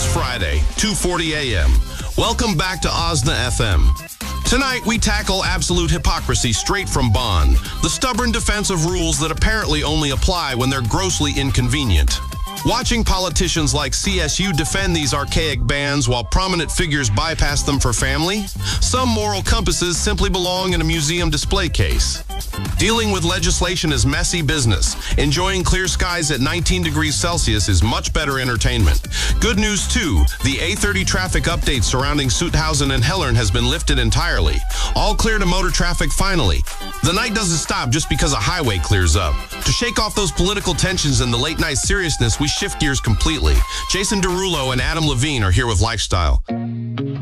Friday, 2:40 a.m. Welcome back to OSNA FM. Tonight, we tackle absolute hypocrisy straight from Bonn, the stubborn defense of rules that apparently only apply when they're grossly inconvenient. Watching politicians like CSU defend these archaic bans while prominent figures bypass them for family, some moral compasses simply belong in a museum display case. Dealing with legislation is messy business. Enjoying clear skies at 19 degrees Celsius is much better entertainment. Good news, too. The A30 traffic update surrounding Sutthausen and Hellern has been lifted entirely. All clear to motor traffic finally. The night doesn't stop just because a highway clears up. To shake off those political tensions and the late-night seriousness, we shift gears completely. Jason Derulo and Adam Levine are here with Lifestyle.